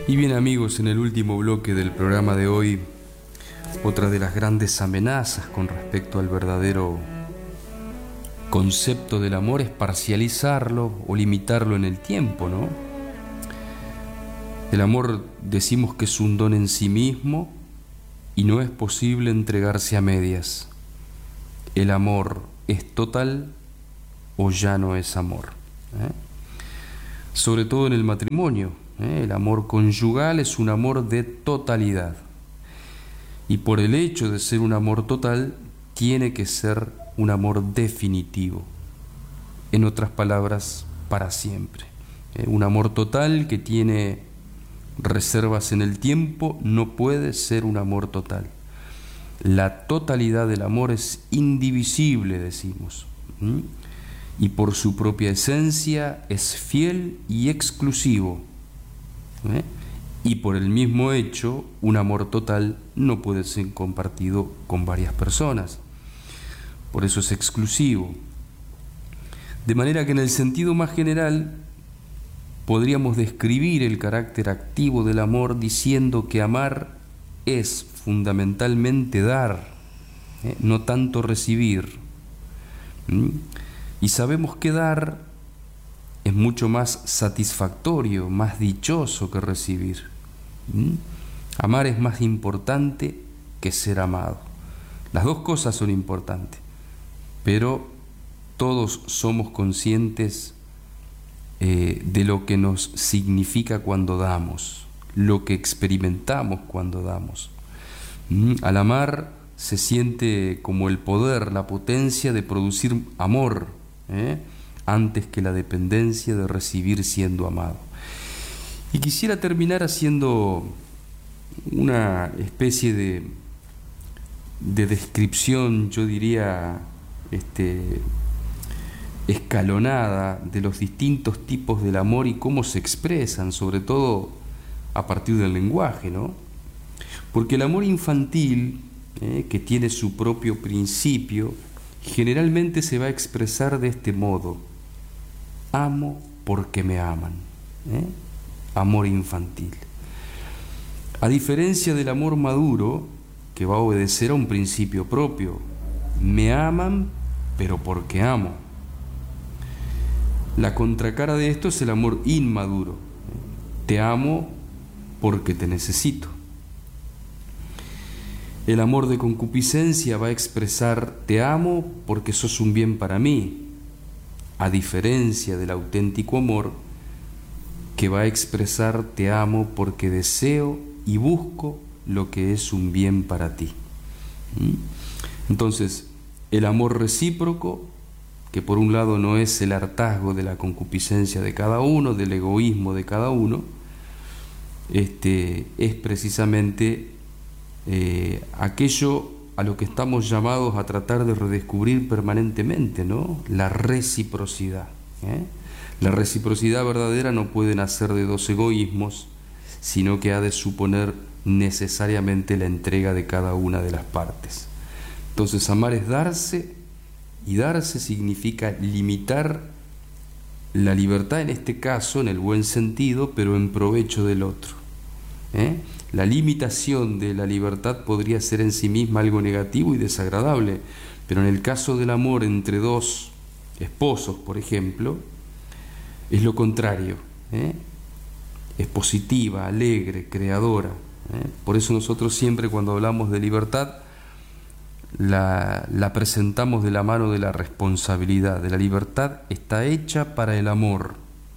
Y bien, amigos, en el último bloque del programa de hoy, otra de las grandes amenazas con respecto al verdadero concepto del amor es parcializarlo o limitarlo en el tiempo, ¿no? El amor decimos que es un don en sí mismo y no es posible entregarse a medias. El amor es total o ya no es amor, ¿eh? Sobre todo en el matrimonio, el amor conyugal es un amor de totalidad. Y por el hecho de ser un amor total, tiene que ser un amor definitivo. En otras palabras, para siempre. Un amor total que tiene reservas en el tiempo no puede ser un amor total. La totalidad del amor es indivisible, decimos. Y por su propia esencia es fiel y exclusivo. Y por el mismo hecho, un amor total no puede ser compartido con varias personas. Por eso es exclusivo. De manera que en el sentido más general, podríamos describir el carácter activo del amor diciendo que amar es fundamentalmente dar, no tanto recibir. Y sabemos que dar es mucho más satisfactorio, más dichoso que recibir. Amar es más importante que ser amado. Las dos cosas son importantes, pero todos somos conscientes de lo que nos significa cuando damos, lo que experimentamos cuando damos. Al amar se siente como el poder, la potencia de producir amor, antes que la dependencia de recibir siendo amado. Y quisiera terminar haciendo una especie de descripción, yo diría, escalonada de los distintos tipos del amor y cómo se expresan, sobre todo a partir del lenguaje, ¿no? Porque el amor infantil, que tiene su propio principio, generalmente se va a expresar de este modo: amo porque me aman. Amor infantil. A diferencia del amor maduro, que va a obedecer a un principio propio: me aman, pero porque amo. La contracara de esto es el amor inmaduro: te amo porque te necesito. El amor de concupiscencia va a expresar: te amo porque sos un bien para mí, a diferencia del auténtico amor, que va a expresar: te amo porque deseo y busco lo que es un bien para ti. Entonces, el amor recíproco, que por un lado no es el hartazgo de la concupiscencia de cada uno, del egoísmo de cada uno, es precisamente aquello a lo que estamos llamados a tratar de redescubrir permanentemente, ¿no? La reciprocidad. La reciprocidad verdadera no puede nacer de dos egoísmos, sino que ha de suponer necesariamente la entrega de cada una de las partes. Entonces, amar es darse, y darse significa limitar la libertad, en este caso, en el buen sentido, pero en provecho del otro. La limitación de la libertad podría ser en sí misma algo negativo y desagradable, pero en el caso del amor entre dos esposos, por ejemplo, es lo contrario. Es positiva, alegre, creadora. Por eso nosotros siempre, cuando hablamos de libertad, la presentamos de la mano de la responsabilidad. De la libertad está hecha para el amor.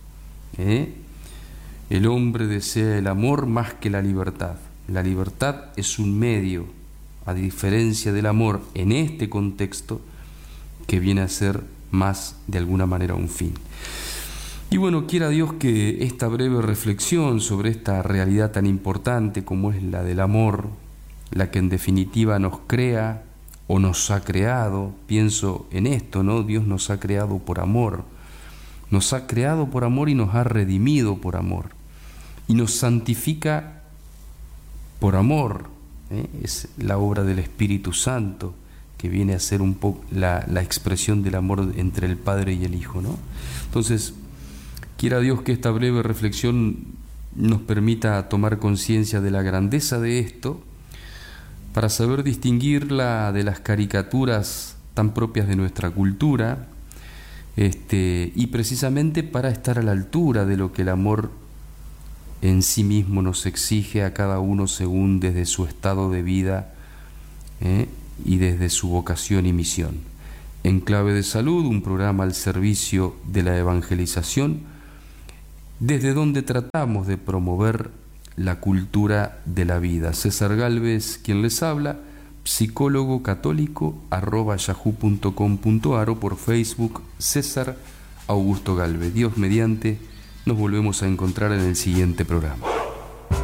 El hombre desea el amor más que la libertad. La libertad es un medio, a diferencia del amor en este contexto, que viene a ser más de alguna manera un fin. Y bueno, quiera Dios que esta breve reflexión sobre esta realidad tan importante como es la del amor, la que en definitiva nos crea o nos ha creado, pienso en esto, ¿no? Dios nos ha creado por amor, nos ha creado por amor y nos ha redimido por amor, y nos santifica por amor. Es la obra del Espíritu Santo, que viene a ser un poco la expresión del amor entre el Padre y el Hijo, ¿no? Entonces, quiera Dios que esta breve reflexión nos permita tomar conciencia de la grandeza de esto, para saber distinguirla de las caricaturas tan propias de nuestra cultura, y precisamente para estar a la altura de lo que el amor en sí mismo nos exige a cada uno según desde su estado de vida y desde su vocación y misión. En Clave de Salud, un programa al servicio de la evangelización, desde donde tratamos de promover la cultura de la vida. César Gálvez, quien les habla, psicólogo católico @yahoo.com.ar, o por Facebook César Augusto Gálvez. Dios mediante, nos volvemos a encontrar en el siguiente programa.